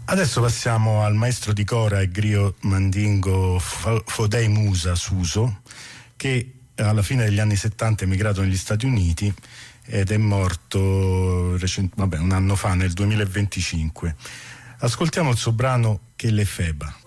Adesso passiamo al maestro di cora e griot mandingo Fodé Musa Suso, che alla fine degli anni 70 è emigrato negli Stati Uniti ed è morto un anno fa, nel 2025. Ascoltiamo il suo brano Che le Feba.